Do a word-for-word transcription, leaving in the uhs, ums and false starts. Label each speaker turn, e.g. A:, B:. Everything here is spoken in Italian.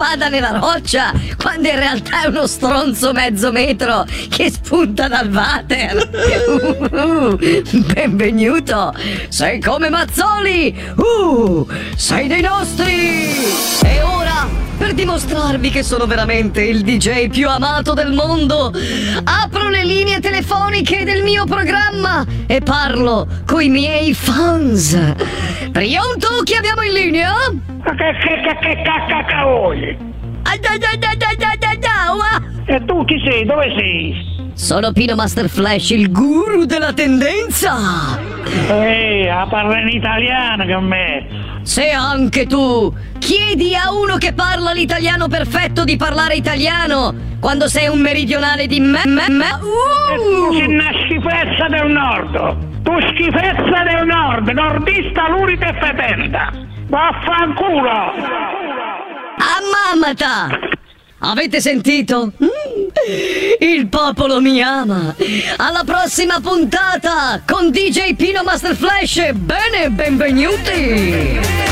A: spada nella roccia, quando in realtà è uno stronzo mezzo metro che spunta dal water. Uh, uh, benvenuto, sei come Mazzoli, uh, sei dei nostri. E ora, per dimostrarvi che sono veramente il D J più amato del mondo, apro le linee telefoniche del mio programma e parlo coi miei fans. Pronto? Chi abbiamo in linea?
B: Ma che che che che cacca vuoi? E tu chi sei? Dove sei?
A: Sono Pino Master Flash, il guru della tendenza.
B: Ehi, a parla in italiano con me.
A: Se anche tu chiedi a uno che parla l'italiano perfetto di parlare italiano quando sei un meridionale di me, me, me. Uh.
B: E tu sei una schifezza del nord. Tu schifezza del nord, nordista lurida e fetenda. Vaffanculo.
A: Ammammata! Avete sentito? Il popolo mi ama. Alla prossima puntata con D J Pino Master Flash. Bene, benvenuti.